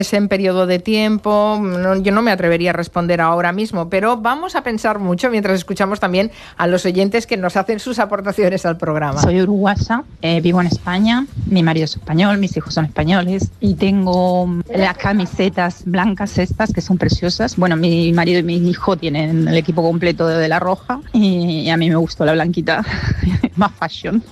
en periodo de tiempo, yo no me atrevería a responder ahora mismo, pero vamos a pensar mucho mientras escuchamos también a los oyentes que nos hacen sus aportaciones al programa. Soy uruguaya, vivo en España, mi marido es español, mis hijos son españoles y tengo las camisetas blancas estas que son preciosas. Bueno, mi marido y mi hijo tienen el equipo completo de la roja y a mí me gustó la blanquita, más fashion.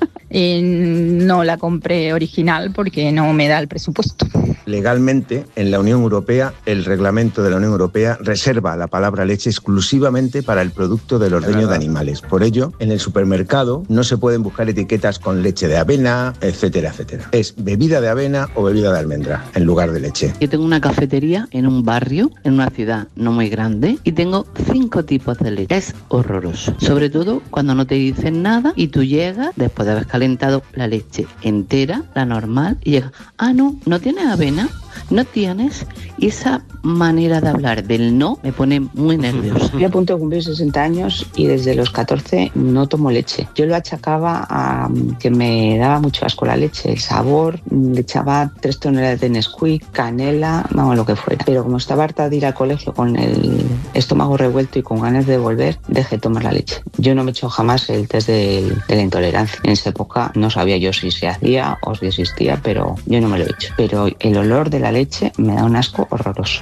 No la compré original porque no me da el presupuesto. Legalmente, en la Unión Europea, el reglamento de la Unión Europea reserva la palabra leche exclusivamente para el producto del ordeño de animales. Por ello, en el supermercado no se pueden buscar etiquetas con leche de avena, etcétera, etcétera. Es bebida de avena o bebida de almendra en lugar de leche. Yo tengo una cafetería en un barrio, en una ciudad no muy grande, y tengo 5 tipos de leche. Es horroroso. Sobre todo cuando no te dicen nada y tú llegas, después de haber calentado la leche entera, la normal, y llegas, no tienes avena, no tienes. Y esa manera de hablar del no me pone muy nerviosa. Yo a punto de cumplir 60 años y desde los 14 no tomo leche. Yo lo achacaba a que me daba mucho asco la leche, el sabor, le echaba 3 toneladas de Nesquik, canela, vamos, lo que fuera. Pero como estaba harta de ir al colegio con el estómago revuelto y con ganas de volver, dejé de tomar la leche. Yo no me he hecho jamás el test de la intolerancia. En esa época no sabía yo si se hacía o si existía, pero yo no me lo he hecho. Pero el olor de la leche me da un asco horroroso.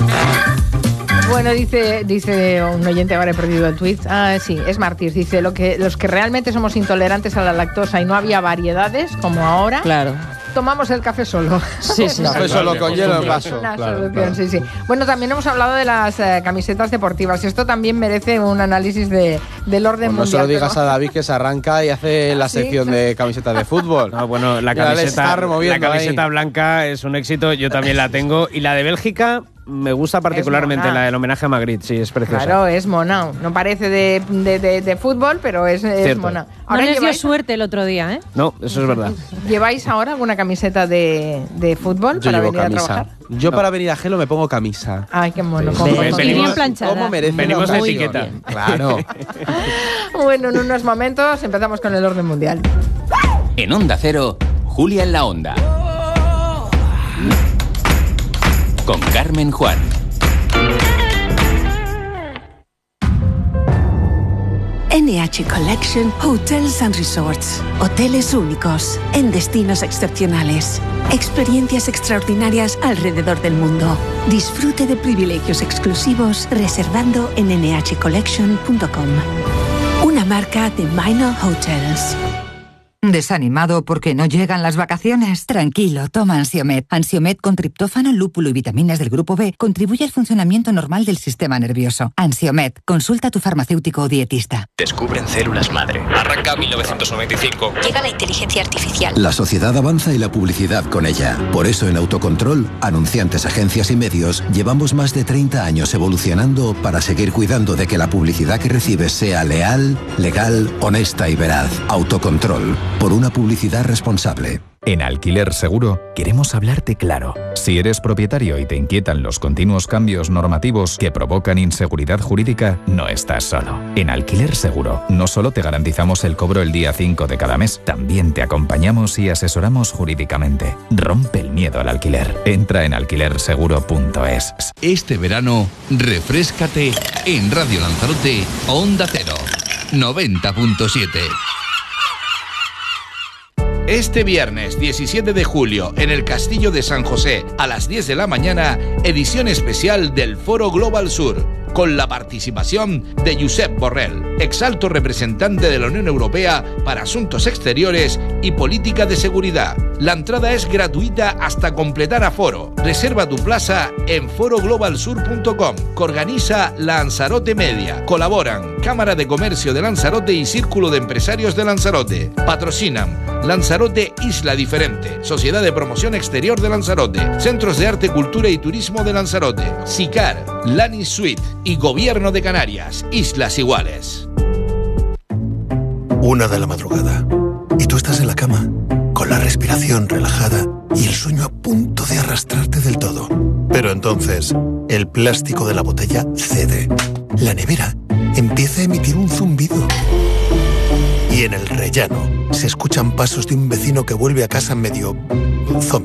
Bueno, dice un oyente, ahora he perdido el tuit. Sí, es Martís. Dice, los que realmente somos intolerantes a la lactosa y no había variedades, como ahora, claro, tomamos el café solo. Sí, café solo con hielo en vaso. Una solución, sí. Bueno, también hemos hablado de las camisetas deportivas. Esto también merece un análisis del orden mundial. No se lo digas a David, que se arranca y hace la sección de camisetas de fútbol. No, bueno, la camiseta blanca es un éxito, yo también la tengo. Y la de Bélgica me gusta particularmente, la del homenaje a Magritte, sí, es preciosa. Claro, es mona. No parece de fútbol, pero es mona. Ahora no les dio suerte el otro día, ¿eh? No, eso es verdad. ¿Lleváis ahora alguna camiseta de fútbol para venir a trabajar? Yo para venir a Gelo me pongo camisa. Ay, qué mono. Bien planchada. ¿Cómo merece? Venimos a etiqueta. Claro. Bueno, en unos momentos empezamos con el orden mundial. En Onda Cero, Julia en la Onda. Con Carmen Juan. NH Collection Hotels and Resorts. Hoteles únicos, en destinos excepcionales. Experiencias extraordinarias alrededor del mundo. Disfrute de privilegios exclusivos reservando en nhcollection.com. Una marca de Minor Hotels. ¿Desanimado porque no llegan las vacaciones? Tranquilo, toma Ansiomed. Ansiomed con triptófano, lúpulo y vitaminas del grupo B contribuye al funcionamiento normal del sistema nervioso. Ansiomed, consulta a tu farmacéutico o dietista. Descubren células madre. Arranca 1995. Llega la inteligencia artificial. La sociedad avanza y la publicidad con ella. Por eso en Autocontrol, anunciantes, agencias y medios, llevamos más de 30 años evolucionando para seguir cuidando de que la publicidad que recibes sea leal, legal, honesta y veraz. Autocontrol. Por una publicidad responsable. En Alquiler Seguro queremos hablarte claro. Si eres propietario y te inquietan los continuos cambios normativos que provocan inseguridad jurídica, no estás solo. En Alquiler Seguro no solo te garantizamos el cobro el día 5 de cada mes, también te acompañamos y asesoramos jurídicamente. Rompe el miedo al alquiler. Entra en alquilerseguro.es. Este verano, refréscate en Radio Lanzarote, Onda Cero, 90.7. Este viernes 17 de julio, en el Castillo de San José, a las 10 de la mañana, edición especial del Foro Global Sur, con la participación de Josep Borrell, exalto representante de la Unión Europea para Asuntos Exteriores y Política de Seguridad. La entrada es gratuita hasta completar aforo. Reserva tu plaza en foroglobalsur.com, que organiza Lanzarote Media. Colaboran Cámara de Comercio de Lanzarote y Círculo de Empresarios de Lanzarote. Patrocinan Lanzarote Isla Diferente, Sociedad de Promoción Exterior de Lanzarote, Centros de Arte, Cultura y Turismo de Lanzarote, SICAR, Lani Suite y Gobierno de Canarias, Islas Iguales. 1 de la madrugada y tú estás en la cama, con la respiración relajada y el sueño a punto de arrastrarte del todo. Pero entonces, el plástico de la botella cede. La nevera empieza a emitir un zumbido. Y en el rellano se escuchan pasos de un vecino que vuelve a casa medio zombie.